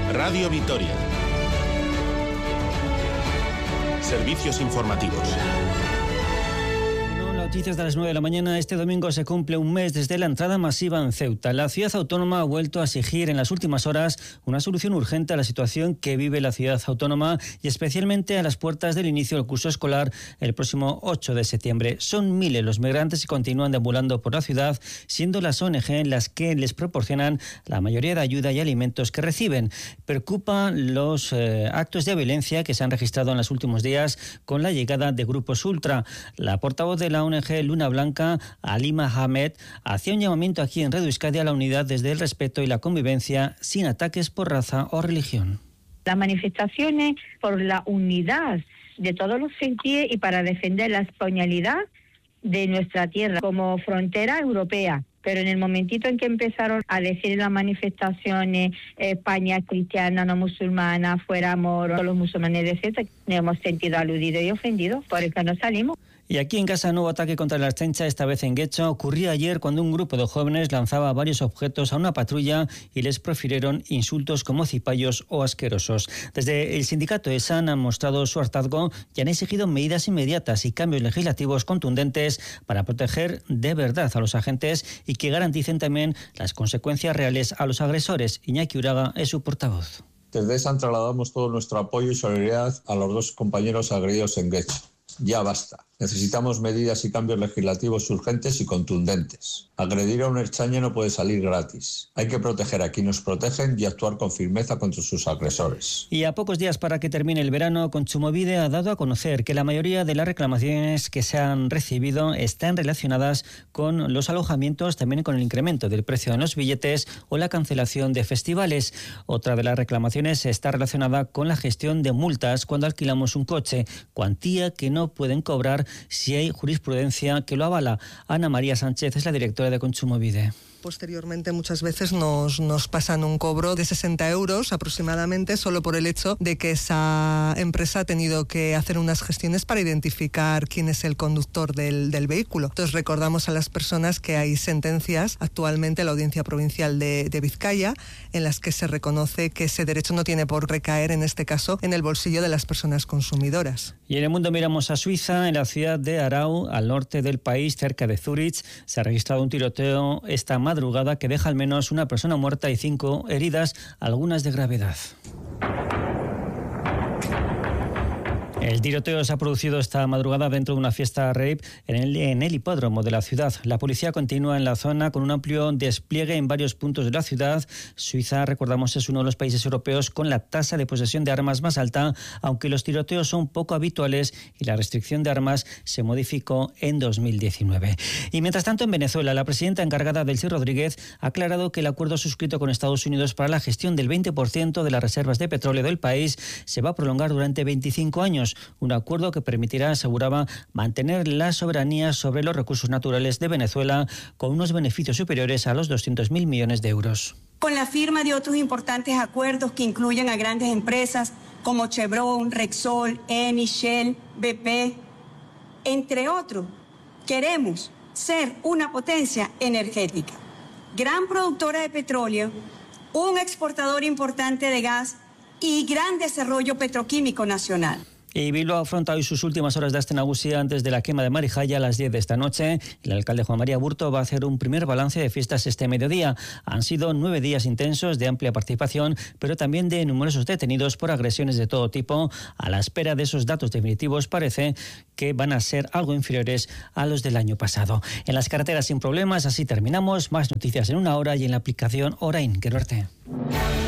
Radio Vitoria. Servicios informativos. Noticias de las 9 de la mañana. Este domingo se cumple un mes desde la entrada masiva en Ceuta. La ciudad autónoma ha vuelto a exigir en las últimas horas una solución urgente a la situación que vive la ciudad autónoma y especialmente a las puertas del inicio del curso escolar el próximo 8 de septiembre. Son miles los migrantes que continúan deambulando por la ciudad, siendo las ONG las que les proporcionan la mayoría de ayuda y alimentos que reciben. Preocupan los actos de violencia que se han registrado en los últimos días con la llegada de grupos ultra. La portavoz de la ONG Luna Blanca, Halima Ahmed, hacía un llamamiento aquí en Radio Euskadi a la unidad desde el respeto y la convivencia sin ataques por raza o religión. Las manifestaciones por la unidad de todos los sentidos y para defender la españolidad de nuestra tierra como frontera europea. Pero en el momentito en que empezaron a decir las manifestaciones España cristiana, no musulmana, fuera amor, todos los musulmanes, etc., nos hemos sentido aludidos y ofendidos, por eso no salimos. Y aquí en casa, nuevo ataque contra la Ertzaintza, esta vez en Guecho. Ocurría ayer cuando un grupo de jóvenes lanzaba varios objetos a una patrulla y les profirieron insultos como cipayos o asquerosos. Desde el sindicato ESAN han mostrado su hartazgo y han exigido medidas inmediatas y cambios legislativos contundentes para proteger de verdad a los agentes y que garanticen también las consecuencias reales a los agresores. Iñaki Uraga es su portavoz. Desde ESAN trasladamos todo nuestro apoyo y solidaridad a los dos compañeros agredidos en Guecho. Ya basta. Necesitamos medidas y cambios legislativos urgentes y contundentes. Agredir a un ertzaina no puede salir gratis. Hay que proteger a quienes nos protegen y actuar con firmeza contra sus agresores. Y a pocos días para que termine el verano, Kontsumobide ha dado a conocer que la mayoría de las reclamaciones que se han recibido están relacionadas con los alojamientos, también con el incremento del precio de los billetes o la cancelación de festivales. Otra de las reclamaciones está relacionada con la gestión de multas cuando alquilamos un coche, cuantía que no pueden cobrar si hay jurisprudencia que lo avala. Ana María Sánchez es la directora de Kontsumobide. Posteriormente muchas veces nos pasan un cobro de 60 euros aproximadamente solo por el hecho de que esa empresa ha tenido que hacer unas gestiones para identificar quién es el conductor del vehículo. Entonces recordamos a las personas que hay sentencias actualmente en la Audiencia Provincial de Vizcaya en las que se reconoce que ese derecho no tiene por recaer en este caso en el bolsillo de las personas consumidoras. Y en el mundo miramos a Suiza. En la ciudad de Aarau, al norte del país, cerca de Zúrich, se ha registrado un tiroteo esta madrugada que deja al menos una persona muerta y 5 heridas, algunas de gravedad. El tiroteo se ha producido esta madrugada dentro de una fiesta rave en el hipódromo de la ciudad. La policía continúa en la zona con un amplio despliegue en varios puntos de la ciudad. Suiza, recordamos, es uno de los países europeos con la tasa de posesión de armas más alta, aunque los tiroteos son poco habituales y la restricción de armas se modificó en 2019. Y mientras tanto, en Venezuela, la presidenta encargada, Delcy Rodríguez, ha aclarado que el acuerdo suscrito con Estados Unidos para la gestión del 20% de las reservas de petróleo del país se va a prolongar durante 25 años. Un acuerdo que permitirá, aseguraba, mantener la soberanía sobre los recursos naturales de Venezuela con unos beneficios superiores a los 200.000 millones de euros. Con la firma de otros importantes acuerdos que incluyen a grandes empresas como Chevron, Repsol, Eni, Shell, BP, entre otros, queremos ser una potencia energética, gran productora de petróleo, un exportador importante de gas y gran desarrollo petroquímico nacional. Y Bilbao afronta hoy sus últimas horas de Aste Nagusia antes de la quema de Marijaya a las 10 de esta noche. El alcalde Juan María Burto va a hacer un primer balance de fiestas este mediodía. Han sido 9 días intensos de amplia participación, pero también de numerosos detenidos por agresiones de todo tipo. A la espera de esos datos definitivos parece que van a ser algo inferiores a los del año pasado. En las carreteras sin problemas, así terminamos. Más noticias en una hora y en la aplicación Orain. Qué suerte.